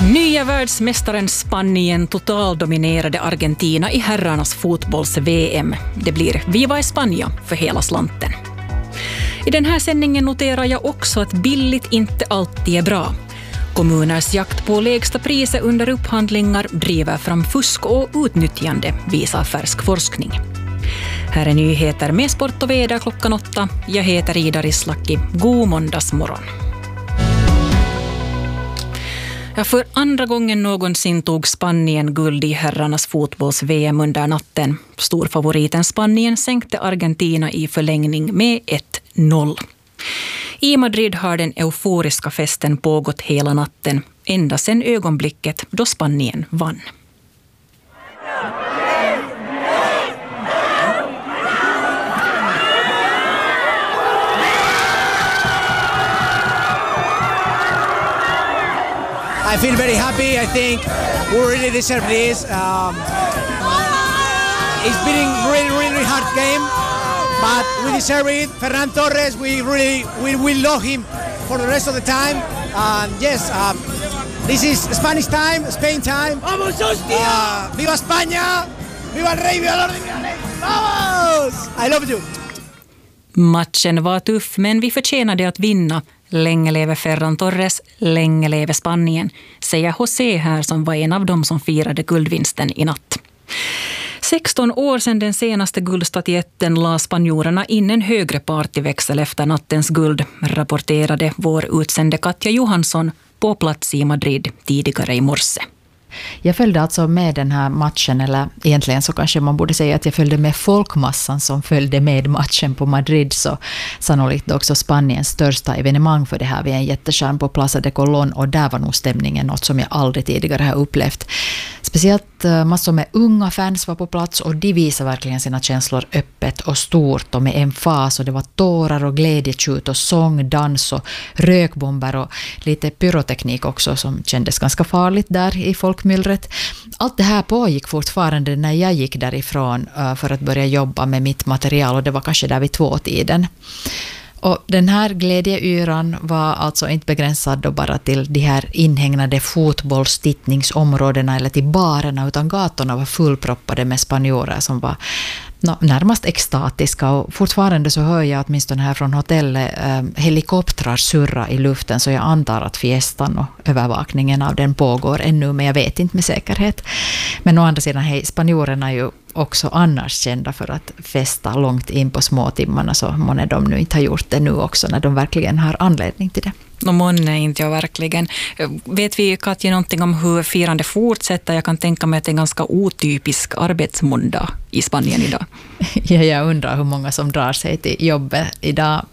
Nya världsmästaren Spanien totaldominerade Argentina i herrarnas fotbolls-VM. Det blir Viva España för hela slanten. I den här sändningen noterar jag också att billigt inte alltid är bra. Kommuners jakt på lägsta priser under upphandlingar driver fram fusk och utnyttjande, visar färsk forskning. Här är nyheter med sport och väder klockan 8. Jag heter Ida Rislaki. God måndagsmorgon. Ja, för andra gången någonsin tog Spanien guld i herrarnas fotbolls-VM under natten. Storfavoriten Spanien sänkte Argentina i förlängning med 1-0. I Madrid har den euforiska festen pågått hela natten, ända sedan ögonblicket då Spanien vann. I feel very happy. I think we really deserve this. It's been a really hard game, but we deserve it. Ferran Torres, we love him for the rest of the time. And yes, this is Spanish time, Spain time. Vamos, hostia! Viva España! Viva el rey! Viva el orden! Vamos! I love you. Matchen var tuff, men vi förtjänade att vinna. Länge leve Ferran Torres, länge leve Spanien, säger José här som var en av dem som firade guldvinsten i natt. 16 år sedan den senaste guldstatyetten la spanjorerna in en högre partyväxel efter nattens guld, rapporterade vår utsände Katja Johansson på plats i Madrid tidigare i morse. Jag följde alltså med den här matchen, eller egentligen så kanske man borde säga att jag följde med folkmassan som följde med matchen på Madrid, så sannolikt också Spaniens största evenemang för det här vid en jätteskärm på Plaza de Colón, och där var nog stämningen något som jag aldrig tidigare har upplevt. Speciellt massor med unga fans var på plats och de visade verkligen sina känslor öppet och stort och med emfas, och det var tårar och glädjetjut och sång, dans och rökbomber och lite pyroteknik också som kändes ganska farligt där i folkmyllret. Allt det här pågick fortfarande när jag gick därifrån för att börja jobba med mitt material, och det var kanske där vid 2-tiden. Och den här glädjeyran var alltså inte begränsad då bara till de här inhägnade fotbollstittningsområdena eller till barerna, utan gatorna var fullproppade med spanjorer som var närmast extatiska, och fortfarande så hör jag åtminstone här från hotellet helikoptrar surra i luften, så jag antar att fiestan och övervakningen av den pågår ännu, men jag vet inte med säkerhet. Men å andra sidan, spanjorerna är ju också annars kända för att festa långt in på småtimmarna, så månne de nu inte har gjort det nu också när de verkligen har anledning till det. Månne inte jag verkligen. Vet vi, Katja, någonting om hur firande fortsätter? Jag kan tänka mig att det är en ganska otypisk arbetsmåndag i Spanien idag. Ja, jag undrar hur många som drar sig till jobbet idag.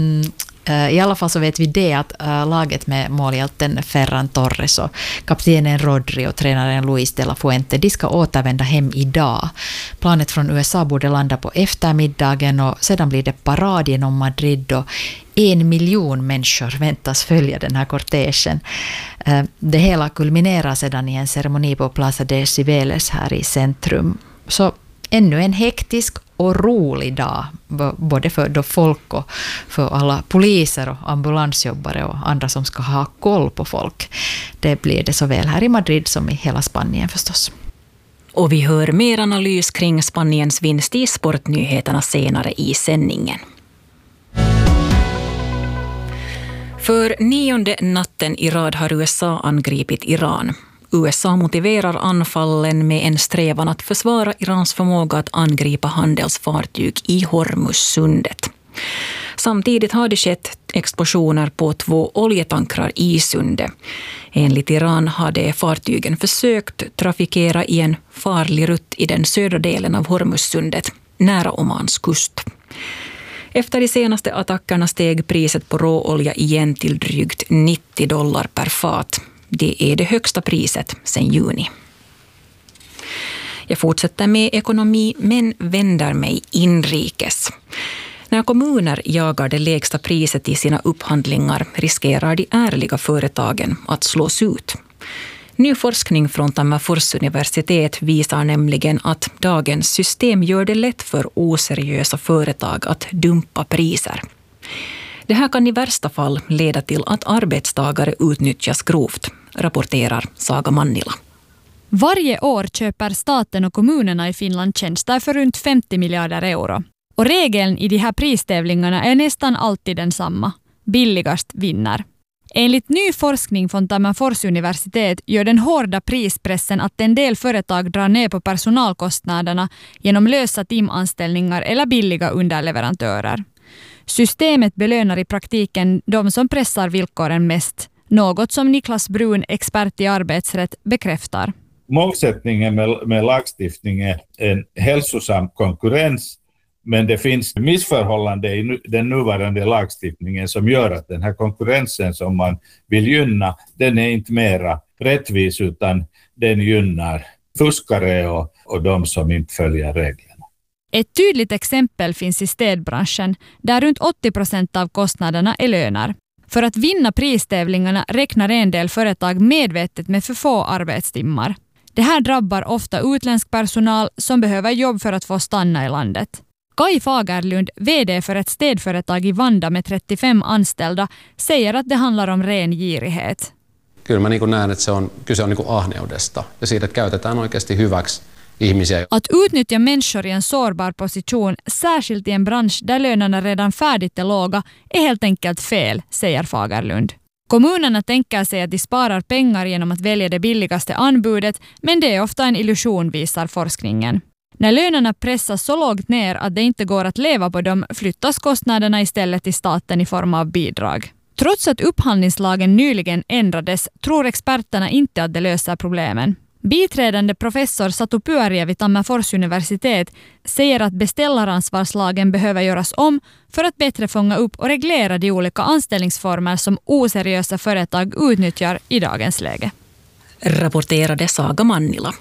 I alla fall så vet vi det att laget med målhjälten Ferran Torres och kaptenen Rodri och tränaren Luis de la Fuente, de ska återvända hem idag. Planet från USA borde landa på eftermiddagen, och sedan blir det parad genom Madrid, och 1 miljon människor väntas följa den här kortegen. Det hela kulminerar sedan i en ceremoni på Plaza de Cibeles här i centrum. Så ännu en hektisk och rolig dag, både för då folk och för alla poliser och ambulansjobbare och andra som ska ha koll på folk. Det blir det såväl här i Madrid som i hela Spanien förstås. Och vi hör mer analys kring Spaniens vinst i sportnyheterna senare i sändningen. För 9:e natten i rad har USA angripit Iran. USA motiverar anfallen med en strävan att försvara Irans förmåga att angripa handelsfartyg i Hormuzsundet. Samtidigt har det skett explosioner på 2 oljetankrar i sundet. Enligt Iran hade fartygen försökt trafikera i en farlig rutt i den södra delen av Hormuzsundet, nära Omans kust. Efter de senaste attackerna steg priset på råolja igen till drygt $90 per fat. Det är det högsta priset sedan juni. Jag fortsätter med ekonomi, men vänder mig inrikes. När kommuner jagar det lägsta priset i sina upphandlingar riskerar de ärliga företagen att slås ut. Ny forskning från Tammerfors universitet visar nämligen att dagens system gör det lätt för oseriösa företag att dumpa priser. Det här kan i värsta fall leda till att arbetstagare utnyttjas grovt, rapporterar Saga Mannila. Varje år köper staten och kommunerna i Finland tjänster för runt 50 miljarder euro. Och regeln i de här pristävlingarna är nästan alltid densamma. Billigast vinner. Enligt ny forskning från Tammerfors universitet gör den hårda prispressen att en del företag drar ner på personalkostnaderna genom lösa timanställningar eller billiga underleverantörer. Systemet belönar i praktiken de som pressar villkoren mest, något som Niklas Brun, expert i arbetsrätt, bekräftar. Målsättningen med lagstiftning är en hälsosam konkurrens, men det finns missförhållande i den nuvarande lagstiftningen som gör att den här konkurrensen som man vill gynna, den är inte mera rättvis utan den gynnar fuskare och de som inte följer reglerna. Ett tydligt exempel finns i städbranschen där runt 80% av kostnaderna är löner. För att vinna pristävlingarna räknar en del företag medvetet med för få arbetstimmar. Det här drabbar ofta utländsk personal som behöver jobb för att få stanna i landet. Kai Fagerlund, vd för ett städföretag i Vanda med 35 anställda, säger att det handlar om ren girighet. Kyllä mä näen, että kyse on ahneudesta ja siitä, että käytetään oikeasti hyväksi ihmisiä. Att utnyttja människor i en sårbar position, särskilt i en bransch där lönerna redan färdigt är låga, är helt enkelt fel, säger Fagerlund. Kommunerna tänker sig att de sparar pengar genom att välja det billigaste anbudet, men det är ofta en illusion, visar forskningen. När lönerna pressas så lågt ner att det inte går att leva på dem flyttas kostnaderna istället till staten i form av bidrag. Trots att upphandlingslagen nyligen ändrades tror experterna inte att det löser problemen. Biträdande professor Satu Pyöriä vid Tammerfors universitet säger att beställaransvarslagen behöver göras om för att bättre fånga upp och reglera de olika anställningsformer som oseriösa företag utnyttjar i dagens läge. Rapporterade Saga Mannila.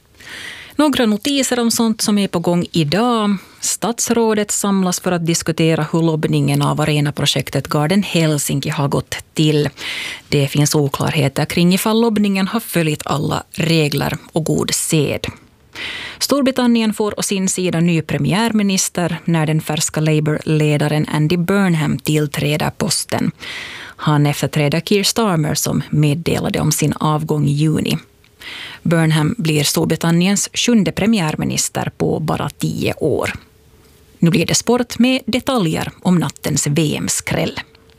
Några notiser om sånt som är på gång idag. Statsrådet samlas för att diskutera hur lobbningen av arenaprojektet Garden Helsinki har gått till. Det finns oklarheter kring ifall lobbningen har följt alla regler och god sed. Storbritannien får å sin sida ny premiärminister när den färska Labour-ledaren Andy Burnham tillträder posten. Han efterträder Keir Starmer som meddelade om sin avgång i juni. Burnham blir Storbritanniens 7:e premiärminister på bara 10 år. Nu blir det sport med detaljer om nattens VM-skräll.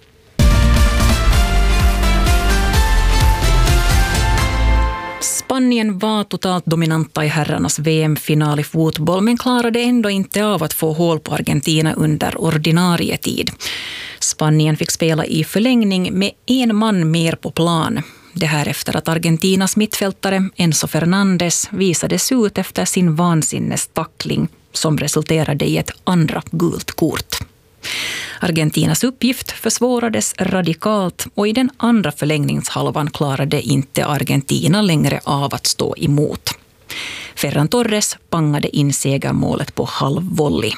Spanien var totalt dominanta i herrarnas VM-final i fotboll men klarade ändå inte av att få hål på Argentina under ordinarie tid. Spanien fick spela i förlängning med en man mer på plan. Det här efter att Argentinas mittfältare Enzo Fernandez visades ut efter sin vansinnestackling som resulterade i ett andra gult kort. Argentinas uppgift försvårades radikalt och i den andra förlängningshalvan klarade inte Argentina längre av att stå emot. Ferran Torres pangade in segermålet på halvvolley.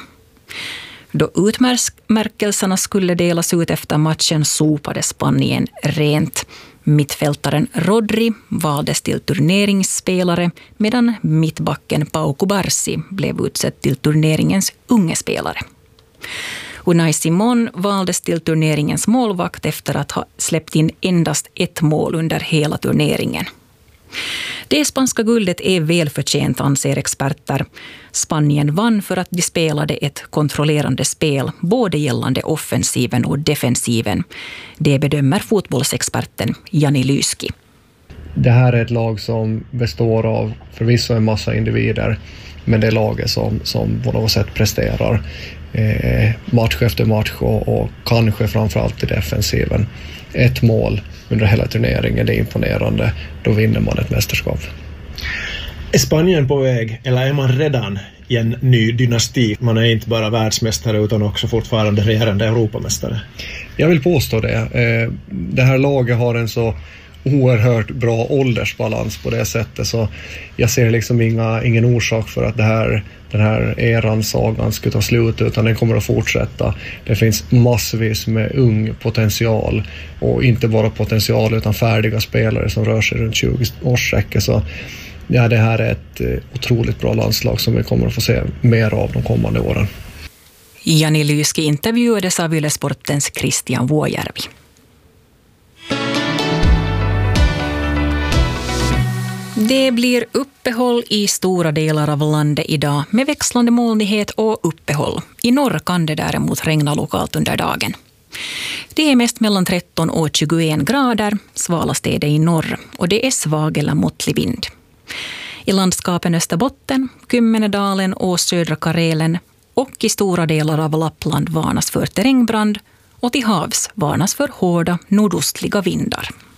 Då utmärkelserna skulle delas ut efter matchen sopade Spanien rent. Mittfältaren Rodri valdes till turneringsspelare medan mittbacken Pau Cubarsí blev utsedd till turneringens unge spelare. Unai Simón valdes till turneringens målvakt efter att ha släppt in endast ett mål under hela turneringen. Det spanska guldet är välförtjänt, anser experter. Spanien vann för att de spelade ett kontrollerande spel både gällande offensiven och defensiven. Det bedömer fotbollsexperten Jani Lyski. Det här är ett lag som består av förvisso en massa individer, men det är laget som på något sätt presterar match efter match och kanske framförallt i defensiven. Ett mål under hela turneringen, det är imponerande. Då vinner man ett mästerskap. Är Spanien på väg eller är man redan i en ny dynasti? Man är inte bara världsmästare utan också fortfarande regerande Europamästare. Jag vill påstå det. Det här laget har en så oerhört bra åldersbalans på det sättet, så jag ser liksom ingen orsak för att den här eran sagan skulle ta slut, utan den kommer att fortsätta. Det finns massvis med ung potential, och inte bara potential utan färdiga spelare som rör sig runt 20-årssträcket. Så ja, det här är ett otroligt bra landslag som vi kommer att få se mer av de kommande åren. Jani Lyski intervjuades av Yle Sportens Christian Vuojärvi. Det blir uppehåll i stora delar av landet idag med växlande molnighet och uppehåll. I norr kan det däremot regna lokalt under dagen. Det är mest mellan 13 och 21 grader, svalast är det i norr och det är svag eller måttlig vind. I landskapen Österbotten, Kymmenedalen och södra Karelen och i stora delar av Lappland varnas för terrängbrand och till havs varnas för hårda nordostliga vindar.